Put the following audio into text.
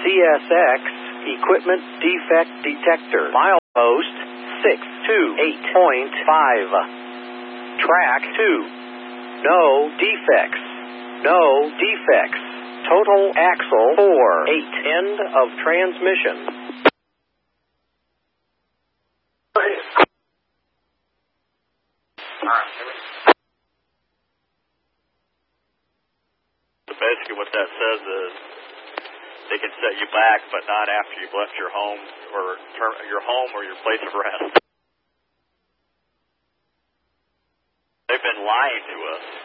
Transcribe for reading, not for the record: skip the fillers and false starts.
CSX Equipment Defect Detector. Milepost 628.5. Track 2. No defects. No defects. Total axle 4-8. End of transmission. Basically what that says is they can set you back, but not after you've left your home or your place of rest. They've been lying to us.